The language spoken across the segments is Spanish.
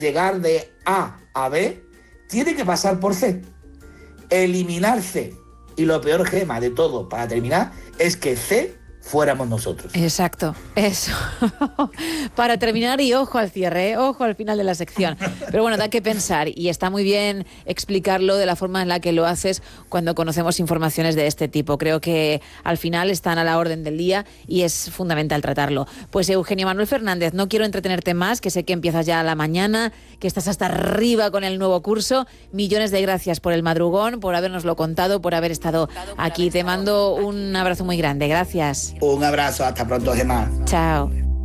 llegar de A a B, tiene que pasar por C. Eliminar C. Y lo peor, Gema, de todo, para terminar, es que C fuéramos nosotros. Exacto, eso. Para terminar, y ojo al cierre, ojo al final de la sección. Pero bueno, da que pensar, y está muy bien explicarlo de la forma en la que lo haces cuando conocemos informaciones de este tipo. Creo que al final están a la orden del día y es fundamental tratarlo. Pues Eugenio Manuel Fernández, no quiero entretenerte más, que sé que empiezas ya a la mañana, que estás hasta arriba con el nuevo curso. Millones de gracias por el madrugón, por habernoslo contado, por haber estado aquí. Te mando un abrazo muy grande. Gracias. Un abrazo, hasta pronto, Gemma. Chao.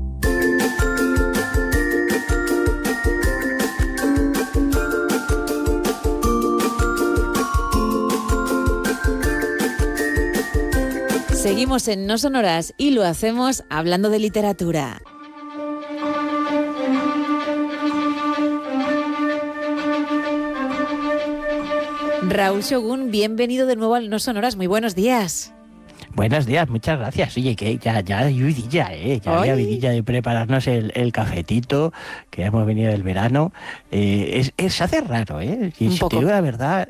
Seguimos en No Sonoras y lo hacemos hablando de literatura. Raúl Shogun, bienvenido de nuevo al No Sonoras. Muy buenos días. Buenos días, muchas gracias. Oye, que ya hay vidilla, ya había vidilla de prepararnos el cafetito, que ya hemos venido del verano. Se hace raro, ¿eh? Y si te digo la verdad,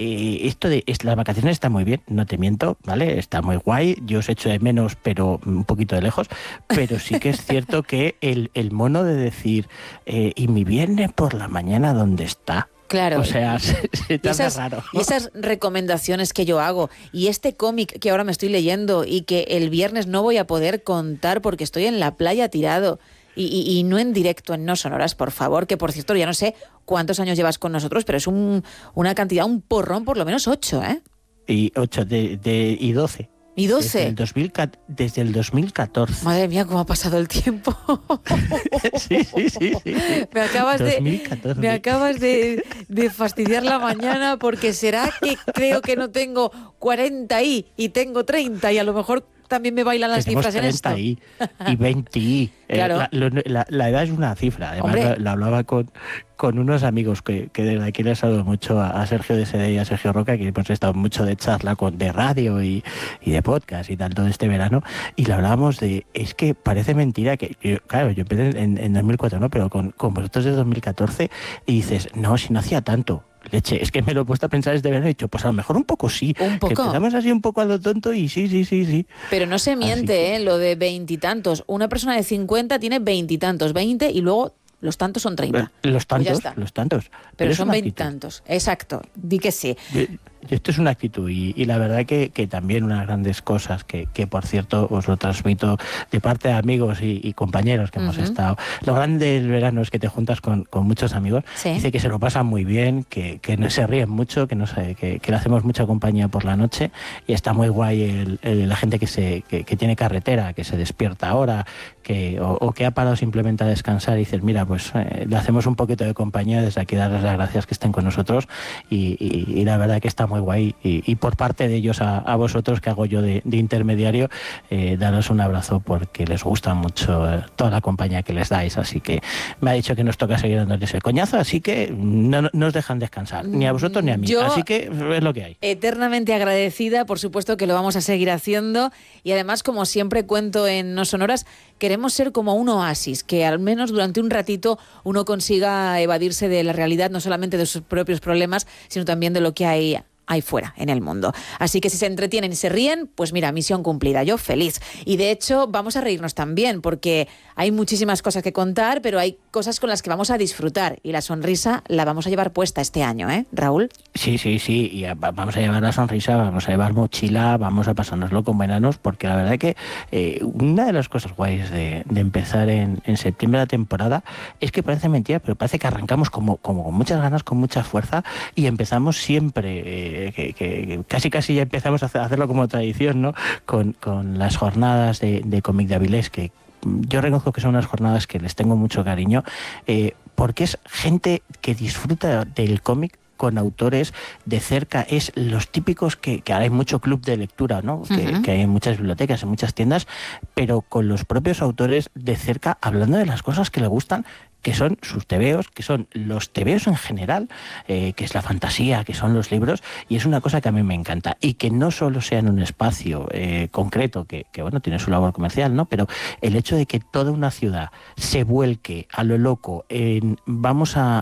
las vacaciones están muy bien, no te miento, ¿vale? Está muy guay, yo os echo de menos, pero un poquito de lejos, pero sí que es cierto que el mono de decir, ¿y mi viernes por la mañana dónde está? Claro. O sea, se te hace raro. Y esas recomendaciones que yo hago, y este cómic que ahora me estoy leyendo y que el viernes no voy a poder contar porque estoy en la playa tirado y no en directo en No Sonoras, por favor, que por cierto ya no sé cuántos años llevas con nosotros, pero es una cantidad, un porrón, por lo menos 8, ¿eh? Y 8 y 12. ¿Y 12? Desde el 2014. Madre mía, cómo ha pasado el tiempo. Sí. Me acabas 2014. Me acabas de fastidiar la mañana, porque será que creo que no tengo 40 y tengo 30 y a lo mejor también me bailan las cifras en esto. 30 y 20. Claro. La edad es una cifra. Además, lo hablaba con unos amigos que desde aquí les saludo mucho a Sergio de SD y a Sergio Roca, que hemos estado mucho de charla de radio y de podcast y tal todo este verano, y le hablábamos es que parece mentira que yo empecé en 2004, ¿no? Pero con vosotros de 2014, y dices, no, si no hacía tanto. Leche, es que me lo he puesto a pensar desde verano y he dicho, pues a lo mejor un poco sí. Un poco. Que empezamos así un poco a lo tonto y sí. Pero no se miente, lo de 20 y tantos. Una persona de 50 tiene 20 y tantos, 20 y luego los tantos son 30. Los tantos, pues los tantos. Pero son 20 y tantos. Exacto, di que sí. Esto es una actitud y la verdad que también unas grandes cosas que por cierto os lo transmito de parte de amigos y compañeros que hemos estado. Lo grande del verano es que te juntas con muchos amigos, dice que se lo pasan muy bien, que no se ríen mucho, que le hacemos mucha compañía por la noche, y está muy guay la gente que tiene carretera, que se despierta ahora, o que ha parado simplemente a descansar y dices, mira, pues le hacemos un poquito de compañía, desde aquí darles las gracias que estén con nosotros y la verdad que está muy guay, y por parte de ellos a vosotros, que hago yo de intermediario, daros un abrazo porque les gusta mucho toda la compañía que les dais, así que me ha dicho que nos toca seguir dándoles el coñazo, así que no nos dejan descansar, ni a vosotros ni a mí, así que es lo que hay. Eternamente agradecida, por supuesto que lo vamos a seguir haciendo, y además, como siempre cuento en No Sonoras, queremos ser como un oasis, que al menos durante un ratito uno consiga evadirse de la realidad, no solamente de sus propios problemas, sino también de lo que hay fuera, en el mundo. Así que si se entretienen y se ríen, pues mira, misión cumplida, yo feliz. Y de hecho vamos a reírnos también, porque hay muchísimas cosas que contar, pero hay cosas con las que vamos a disfrutar, y la sonrisa la vamos a llevar puesta este año, ¿eh, Raúl? Sí, y vamos a llevar la sonrisa, vamos a llevar mochila, vamos a pasárnoslo con veranos, porque la verdad que una de las cosas guays de empezar en septiembre la temporada es que parece mentira, pero parece que arrancamos como con muchas ganas, con mucha fuerza, y empezamos siempre que casi ya empezamos a hacerlo como tradición, ¿no? Con las jornadas de cómic de Avilés, que yo reconozco que son unas jornadas que les tengo mucho cariño, porque es gente que disfruta del cómic con autores de cerca, es los típicos que ahora hay mucho club de lectura, ¿no? Que hay en muchas bibliotecas, en muchas tiendas, pero con los propios autores de cerca, hablando de las cosas que le gustan, que son sus tebeos, que son los tebeos en general, que es la fantasía, que son los libros, y es una cosa que a mí me encanta, y que no solo sea en un espacio concreto, que bueno, tiene su labor comercial, ¿no? Pero el hecho de que toda una ciudad se vuelque a lo loco en vamos a